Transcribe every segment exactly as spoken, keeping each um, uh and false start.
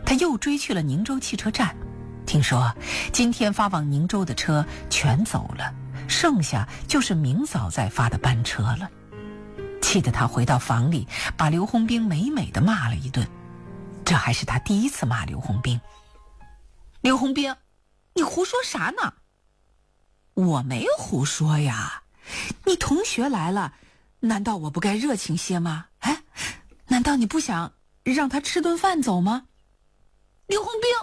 他又追去了宁州汽车站，听说今天发往宁州的车全走了，剩下就是明早再发的班车了。气得他回到房里，把刘洪兵美美的骂了一顿。这还是他第一次骂刘洪兵。刘洪兵，你胡说啥呢？我没有胡说呀，你同学来了，难道我不该热情些吗？哎，难道你不想让他吃顿饭走吗？刘洪兵！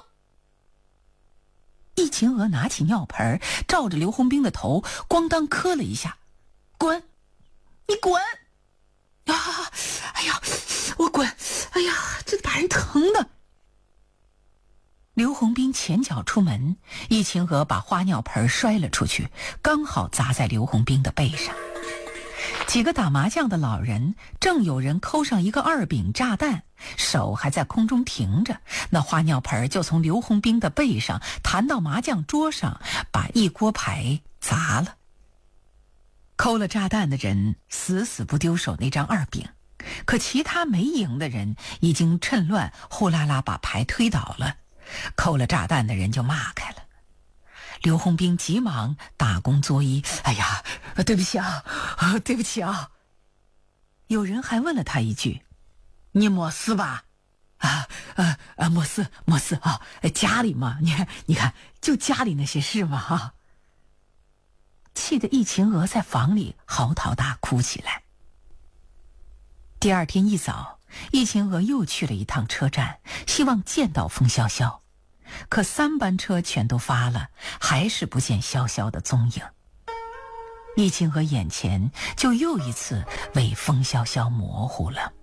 易秦娥拿起尿盆，照着刘洪兵的头咣当磕了一下。滚！你滚！啊！哎呀，我滚！哎呀，这把人疼的。刘洪兵前脚出门，易秦娥把花尿盆摔了出去，刚好砸在刘洪兵的背上。几个打麻将的老人正有人扣上一个二饼炸弹，手还在空中停着，那花尿盆就从刘洪兵的背上弹到麻将桌上，把一锅牌砸了。扣了炸弹的人死死不丢手那张二饼，可其他没赢的人已经趁乱呼啦啦把牌推倒了，扣了炸弹的人就骂开了。刘洪兵急忙打躬作揖，哎呀，对不起啊，对不起啊。有人还问了他一句，你没事吧？啊啊啊，没事没事啊，家里嘛，你你看就家里那些事嘛哈。气得易秦娥在房里嚎啕大哭起来。第二天一早，易秦娥又去了一趟车站，希望见到风潇潇。可三班车全都发了，还是不见潇潇的踪影。易秦娥眼前就又一次为风潇潇模糊了。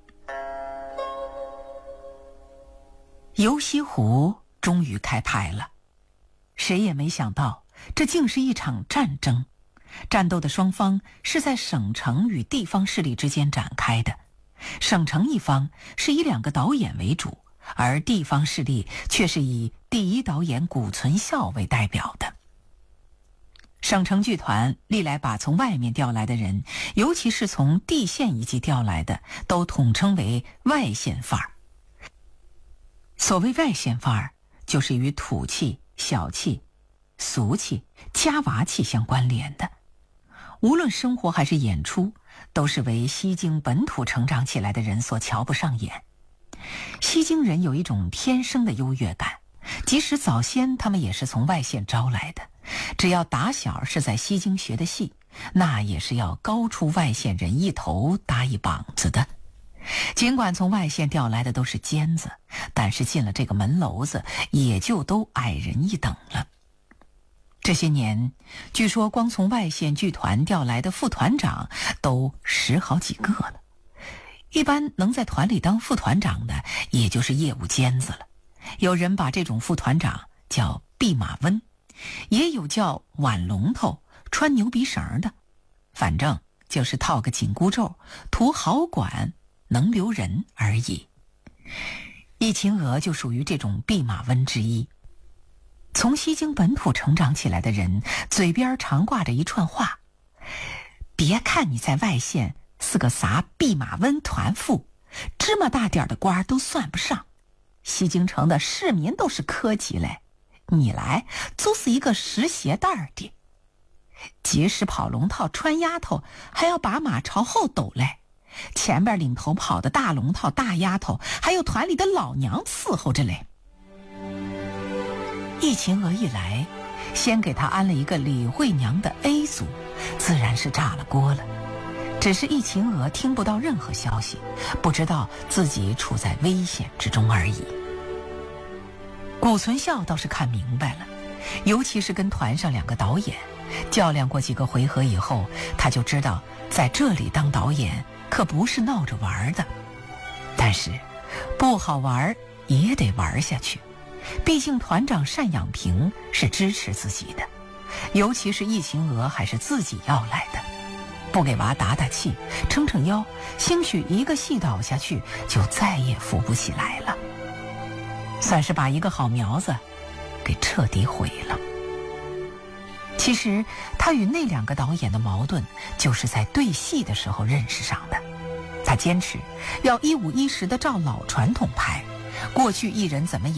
游西湖终于开拍了，谁也没想到这竟是一场战争。战斗的双方是在省城与地方势力之间展开的，省城一方是以两个导演为主，而地方势力却是以第一导演谷存孝为代表的。省城剧团历来把从外面调来的人，尤其是从地县一级调来的，都统称为外县范儿。所谓外县范儿，就是与土气、小气、俗气、家娃气相关联的。无论生活还是演出，都是为西京本土成长起来的人所瞧不上眼。西京人有一种天生的优越感，即使早先他们也是从外县招来的，只要打小是在西京学的戏，那也是要高出外县人一头搭一膀子的。尽管从外县调来的都是尖子，但是进了这个门楼子，也就都矮人一等了。这些年，据说光从外县剧团调来的副团长都十好几个了。一般能在团里当副团长的，也就是业务尖子了。有人把这种副团长叫弼马温，也有叫挽龙头、穿牛鼻绳的，反正就是套个紧箍咒，图好管能留人而已。易秦娥就属于这种弼马温之一。从西京本土成长起来的人，嘴边常挂着一串话：别看你在外县是个啥弼马温团副，芝麻大点的官都算不上。西京城的市民都是科级嘞，你来就是一个拾鞋带的。即使跑龙套穿丫头，还要把马朝后抖嘞。前边领头跑的大龙套大丫头，还有团里的老娘伺候着嘞。易秦娥一来，先给他安了一个李慧娘的 A 组，自然是炸了锅了。只是易秦娥听不到任何消息，不知道自己处在危险之中而已。谷存孝倒是看明白了，尤其是跟团上两个导演较量过几个回合以后，他就知道在这里当导演可不是闹着玩的。但是不好玩也得玩下去，毕竟团长单养平是支持自己的，尤其是易秦娥还是自己要来的，不给娃打打气撑撑腰，兴许一个戏倒下去就再也扶不起来了，算是把一个好苗子给彻底毁了。其实他与那两个导演的矛盾就是在对戏的时候认识上的。他坚持要一五一十的照老传统拍，过去艺人怎么演